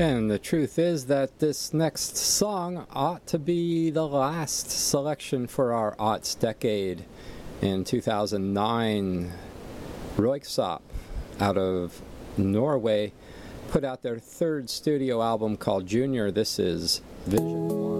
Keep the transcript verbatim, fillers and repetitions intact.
And the truth is that this next song ought to be the last selection for our Aughts decade. In two thousand nine, Röyksopp out of Norway put out their third studio album called Junior. This is Vision One.